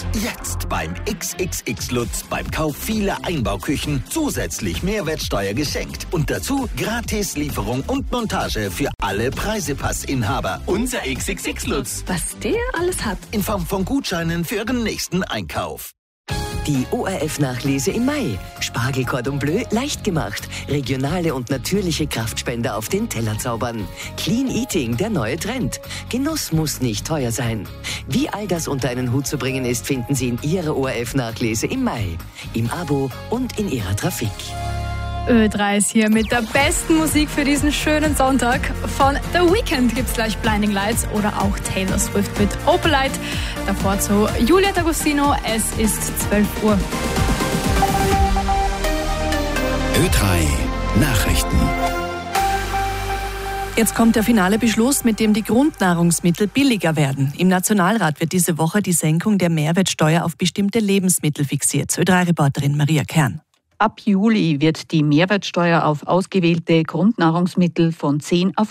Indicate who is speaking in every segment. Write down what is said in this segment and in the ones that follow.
Speaker 1: Jetzt beim XXX Lutz beim Kauf vieler Einbauküchen zusätzlich Mehrwertsteuer geschenkt. Und dazu Gratis-Lieferung und Montage für alle Preisepassinhaber.
Speaker 2: Unser XXX Lutz.
Speaker 3: Was der alles hat.
Speaker 1: In Form von Gutscheinen für Ihren nächsten Einkauf.
Speaker 4: Die ORF-Nachlese im Mai. Spargel Cordon Bleu leicht gemacht. Regionale und natürliche Kraftspender auf den Teller zaubern. Clean Eating, der neue Trend. Genuss muss nicht teuer sein. Wie all das unter einen Hut zu bringen ist, finden Sie in Ihrer ORF-Nachlese im Mai. Im Abo und in Ihrer Trafik.
Speaker 3: Ö3 ist hier mit der besten Musik für diesen schönen Sonntag. Von The Weeknd gibt's gleich Blinding Lights oder auch Taylor Swift mit Opalite. Davor zu Julia D'Agostino. Es ist 12 Uhr.
Speaker 2: Ö3 Nachrichten.
Speaker 5: Jetzt kommt der finale Beschluss, mit dem die Grundnahrungsmittel billiger werden. Im Nationalrat wird diese Woche die Senkung der Mehrwertsteuer auf bestimmte Lebensmittel fixiert. Ö3-Reporterin Maria Kern.
Speaker 6: Ab Juli wird die Mehrwertsteuer auf ausgewählte Grundnahrungsmittel von 10 auf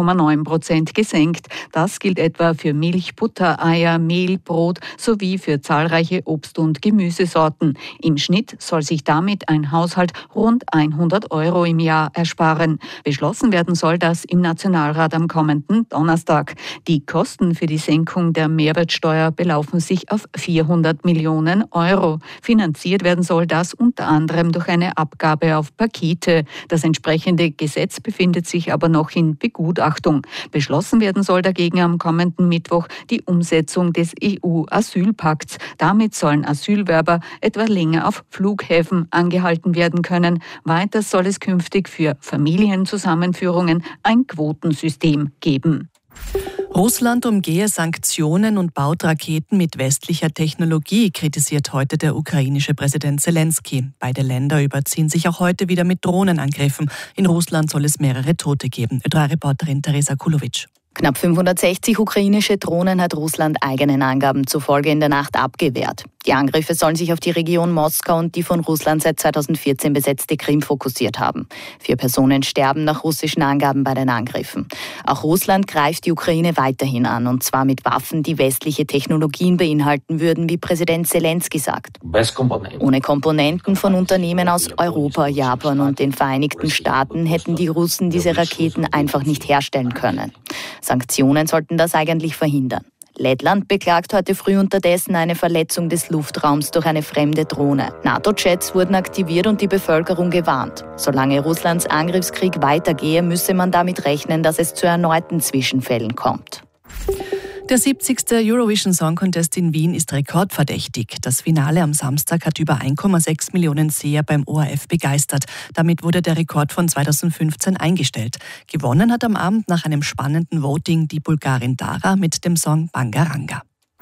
Speaker 6: 4,9% gesenkt. Das gilt etwa für Milch, Butter, Eier, Mehl, Brot sowie für zahlreiche Obst- und Gemüsesorten. Im Schnitt soll sich damit ein Haushalt rund 100 € im Jahr ersparen. Beschlossen werden soll das im Nationalrat am kommenden Donnerstag. Die Kosten für die Senkung der Mehrwertsteuer belaufen sich auf 400 Millionen €. Finanziert werden soll das unter anderem durch eine Abgabe auf Pakete. Das entsprechende Gesetz befindet sich aber noch in Begutachtung. Beschlossen werden soll dagegen am kommenden Mittwoch die Umsetzung des EU-Asylpakts. Damit sollen Asylwerber etwa länger auf Flughäfen angehalten werden können. Weiter soll es künftig für Familienzusammenführungen ein Quotensystem geben.
Speaker 5: Russland umgehe Sanktionen und baut Raketen mit westlicher Technologie, kritisiert heute der ukrainische Präsident Zelensky. Beide Länder überziehen sich auch heute wieder mit Drohnenangriffen. In Russland soll es mehrere Tote geben. Ö3-Reporterin Teresa Kulovic.
Speaker 7: Knapp 560 ukrainische Drohnen hat Russland eigenen Angaben zufolge in der Nacht abgewehrt. Die Angriffe sollen sich auf die Region Moskau und die von Russland seit 2014 besetzte Krim fokussiert haben. 4 Personen sterben nach russischen Angaben bei den Angriffen. Auch Russland greift die Ukraine weiterhin an, und zwar mit Waffen, die westliche Technologien beinhalten würden, wie Präsident Zelensky sagt. Ohne Komponenten von Unternehmen aus Europa, Japan und den Vereinigten Staaten hätten die Russen diese Raketen einfach nicht herstellen können. Sanktionen sollten das eigentlich verhindern. Lettland beklagt heute früh unterdessen eine Verletzung des Luftraums durch eine fremde Drohne. NATO-Jets wurden aktiviert und die Bevölkerung gewarnt. Solange Russlands Angriffskrieg weitergehe, müsse man damit rechnen, dass es zu erneuten Zwischenfällen kommt.
Speaker 5: Der 70. Eurovision Song Contest in Wien ist rekordverdächtig. Das Finale am Samstag hat über 1,6 Millionen Seher beim ORF begeistert. Damit wurde der Rekord von 2015 eingestellt. Gewonnen hat am Abend nach einem spannenden Voting die Bulgarin Dara mit dem Song Bangaranga.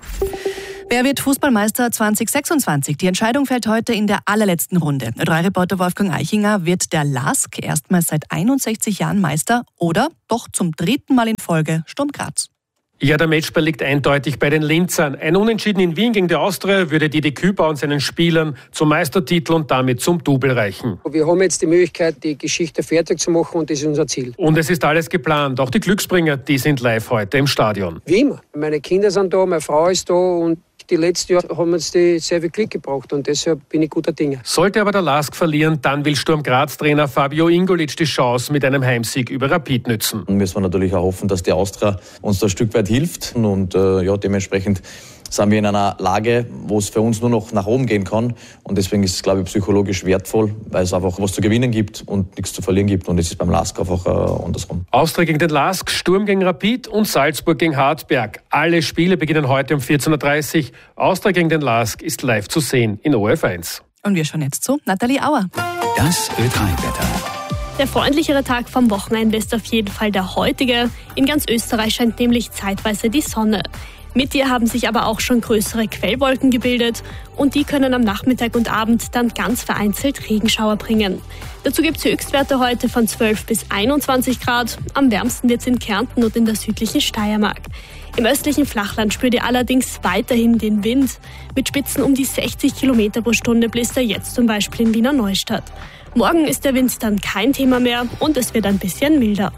Speaker 5: Wer wird Fußballmeister 2026? Die Entscheidung fällt heute in der allerletzten Runde. Ö3-Reporter Wolfgang Eichinger: Wird der LASK erstmals seit 61 Jahren Meister oder doch zum 3. Mal in Folge Sturm Graz?
Speaker 8: Ja, der Matchball liegt eindeutig bei den Linzern. Ein Unentschieden in Wien gegen die Austria würde Didi Küper und seinen Spielern zum Meistertitel und damit zum Double reichen.
Speaker 9: Wir haben jetzt die Möglichkeit, die Geschichte fertig zu machen, und das ist unser Ziel.
Speaker 8: Und es ist alles geplant. Auch die Glücksbringer, die sind live heute im Stadion.
Speaker 9: Wie immer. Meine Kinder sind da, meine Frau ist da, und die letzten Jahre haben uns die sehr viel Glück gebracht, und deshalb bin ich guter Dinge.
Speaker 8: Sollte aber der LASK verlieren, dann will Sturm Graz-Trainer Fabio Ingolic die Chance mit einem Heimsieg über Rapid nützen.
Speaker 10: Dann müssen wir natürlich auch hoffen, dass die Austria uns da ein Stück weit hilft, und dementsprechend sind wir in einer Lage, wo es für uns nur noch nach oben gehen kann, und deswegen ist es, glaube ich, psychologisch wertvoll, weil es einfach was zu gewinnen gibt und nichts zu verlieren gibt, und es ist beim LASK einfach andersrum.
Speaker 8: Austria gegen den LASK, Sturm gegen Rapid und Salzburg gegen Hartberg. Alle Spiele beginnen heute um 14:30 Uhr. Austria gegen den LASK ist live zu sehen in ORF1.
Speaker 5: Und wir schauen jetzt zu Nathalie Auer.
Speaker 2: Das Ö3-Wetter.
Speaker 11: Der freundlichere Tag vom Wochenende ist auf jeden Fall der heutige. In ganz Österreich scheint nämlich zeitweise die Sonne. Mit ihr haben sich aber auch schon größere Quellwolken gebildet, und die können am Nachmittag und Abend dann ganz vereinzelt Regenschauer bringen. Dazu gibt es Höchstwerte heute von 12 bis 21 Grad. Am wärmsten wird es in Kärnten und in der südlichen Steiermark. Im östlichen Flachland spürt ihr allerdings weiterhin den Wind. Mit Spitzen um die 60 Kilometer pro Stunde bläst er jetzt zum Beispiel in Wiener Neustadt. Morgen ist der Wind dann kein Thema mehr und es wird ein bisschen milder.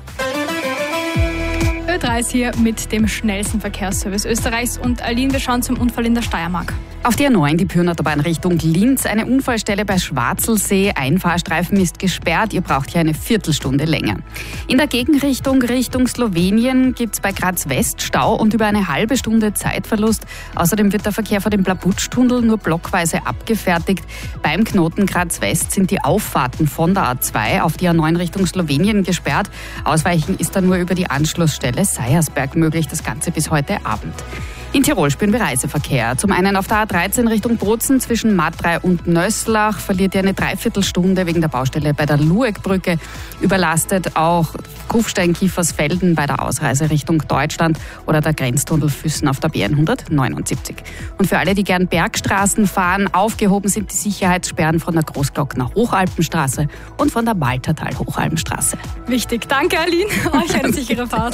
Speaker 3: Ö3 ist hier mit dem schnellsten Verkehrsservice Österreichs, und Aline, wir schauen zum Unfall in der Steiermark.
Speaker 12: Auf der A9, die Pyrnaterbahn Richtung Linz, eine Unfallstelle bei Schwarzelsee. Ein Fahrstreifen ist gesperrt, ihr braucht hier eine Viertelstunde länger. In der Gegenrichtung Richtung Slowenien gibt es bei Graz West Stau und über eine halbe Stunde Zeitverlust. Außerdem wird der Verkehr vor dem Blabutsch-Tunnel nur blockweise abgefertigt. Beim Knoten Graz West sind die Auffahrten von der A2 auf die A9 Richtung Slowenien gesperrt. Ausweichen ist dann nur über die Anschlussstelle Seiersberg möglich, das Ganze bis heute Abend. In Tirol spüren wir Reiseverkehr. Zum einen auf der A13 Richtung Bozen zwischen Matrei und Nösslach verliert ihr eine Dreiviertelstunde wegen der Baustelle bei der Lueckbrücke. Überlastet auch Kufstein-Kiefersfelden bei der Ausreise Richtung Deutschland oder der Grenztunnel Füssen auf der B179. Und für alle, die gern Bergstraßen fahren, aufgehoben sind die Sicherheitssperren von der Großglockner Hochalpenstraße und von der Maltertal-Hochalpenstraße.
Speaker 3: Wichtig. Danke, Aline. Euch eine sichere Fahrt.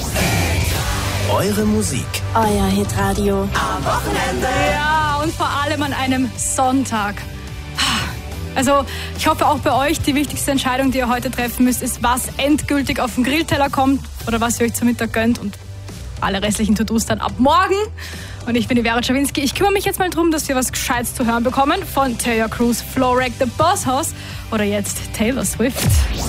Speaker 1: Eure Musik.
Speaker 13: Euer Hitradio.
Speaker 1: Am Wochenende.
Speaker 3: Ja, und vor allem an einem Sonntag. Also, ich hoffe auch bei euch, die wichtigste Entscheidung, die ihr heute treffen müsst, ist, was endgültig auf den Grillteller kommt oder was ihr euch zum Mittag gönnt, und alle restlichen To-Dos dann ab morgen. Und ich bin die Vera Czawinski. Ich kümmere mich jetzt mal darum, dass wir was Gescheites zu hören bekommen von Taylor Cruz, Florek, The Boss House oder jetzt Taylor Swift.